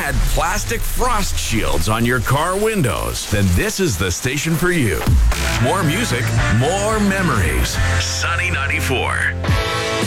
had plastic frost shields on your car windows, then this is the station for you. More music, more memories. Sunny 94.